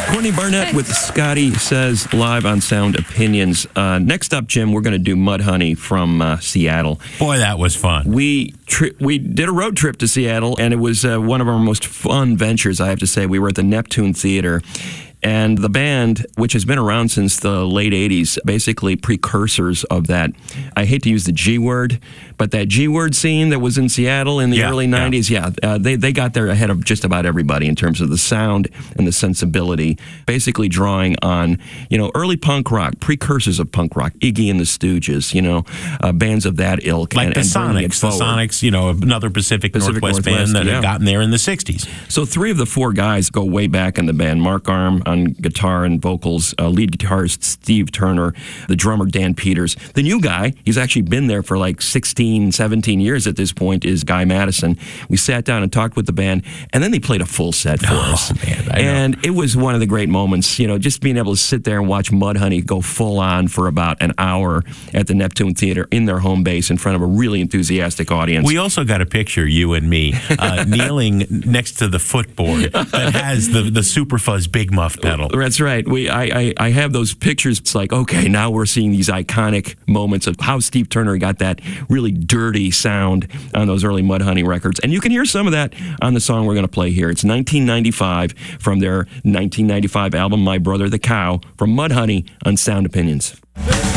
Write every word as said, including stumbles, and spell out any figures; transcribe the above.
Courtney Barnett with Scotty Says live on Sound Opinions. Uh, next up, Jim, we're going to do Mudhoney from uh, Seattle. Boy, that was fun. We tri- we did a road trip to Seattle, and it was uh, one of our most fun ventures, I have to say. We were at the Neptune Theater. And the band, which has been around since the late eighties, basically precursors of that, I hate to use the G word, but that G word scene that was in Seattle in the yeah, early nineties, yeah, yeah uh, they, they got there ahead of just about everybody in terms of the sound and the sensibility, basically drawing on, you know, early punk rock, precursors of punk rock, Iggy and the Stooges, you know, uh, bands of that ilk. Like and, the and Sonics. The Sonics, you know, another Pacific, Pacific Northwest, Northwest band that yeah. had gotten there in the sixties. So three of the four guys go way back in the band. Mark Arm on guitar and vocals, uh, lead guitarist Steve Turner, the drummer Dan Peters. The new guy, he's actually been there for like sixteen, seventeen years at this point, is Guy Madison. We sat down and talked with the band, and then they played a full set for oh, us. Man, I and know. it was one of the great moments, you know, just being able to sit there and watch Mudhoney go full on for about an hour at the Neptune Theater in their home base in front of a really enthusiastic audience. We also got a picture, you and me, uh, kneeling next to the footboard that has the, the Super Fuzz Big Muff pedal. That's right. We, I, I, I have those pictures. It's like, okay, now we're seeing these iconic moments of how Steve Turner got that really dirty sound on those early Mudhoney records. And you can hear some of that on the song we're going to play here. It's nineteen ninety-five from their nineteen ninety-five album, My Brother the Cow, from Mudhoney on Sound Opinions.